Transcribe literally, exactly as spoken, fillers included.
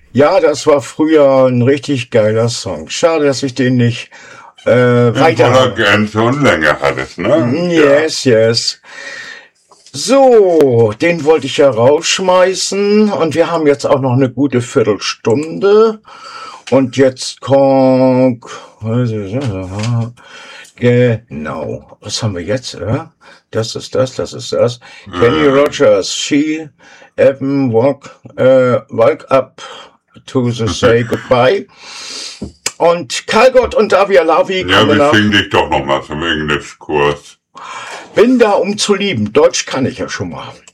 Ja, das war früher ein richtig geiler Song. Schade, dass ich den nicht äh, weiter Voller Gänze und Länge hat es, ne? Yes, yes. So, den wollte ich ja rausschmeißen und wir haben jetzt auch noch eine gute Viertelstunde. Und jetzt kommt... Genau. Was haben wir jetzt? Ja? Das ist das, das ist das. Ja. Kenny Rogers, She, Evan, Walk, äh, walk Up to the Say Goodbye. Und Kalgott und Davia Lavi kommen ja, wir singen dich doch noch mal zum Englischkurs. Bin da, um zu lieben. Deutsch kann ich ja schon mal.